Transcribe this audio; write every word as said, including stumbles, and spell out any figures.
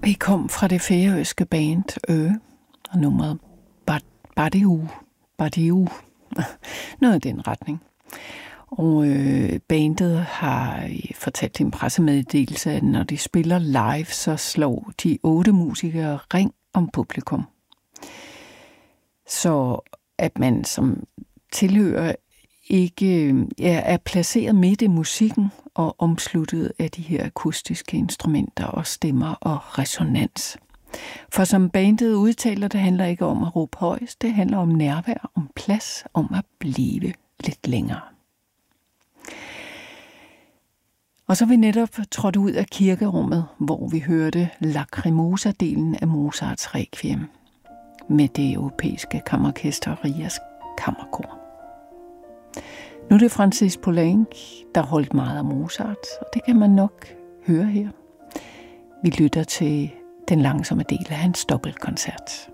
Vi kom fra det færøske band Ø, og nummeret Badiou, Badiou, noget i den retning. Og øh, bandet har fortalt i en pressemeddelelse, at når de spiller live, så slår de otte musikere ring om publikum. Så at man som tilhører ikke ja, er placeret midt i musikken og omsluttet af de her akustiske instrumenter og stemmer og resonans. For som bandet udtaler, det handler ikke om at råbe højst, det handler om nærvær, om plads, om at blive lidt længere. Og så er vi netop trådt ud af kirkerummet, hvor vi hørte Lacrimosa-delen af Mozarts Requiem med det europæiske kammerorkester Rias Kammerkor. Nu er det Francis Poulenc, der holdt meget af Mozart, og det kan man nok høre her. Vi lytter til den langsomme del af hans dobbeltkoncert.